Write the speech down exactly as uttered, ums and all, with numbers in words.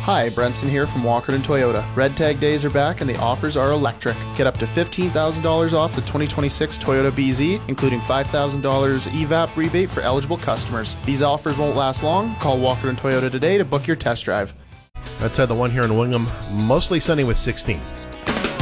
Hi, Brenson here from Walkerton Toyota. Red Tag days are back and the offers are electric. Get up to fifteen thousand dollars off the twenty twenty-six Toyota B Z, including five thousand dollars E V A P rebate for eligible customers. These offers won't last long. Call Walkerton Toyota today to book your test drive. Outside the one here in Wingham, mostly sunny with sixteen.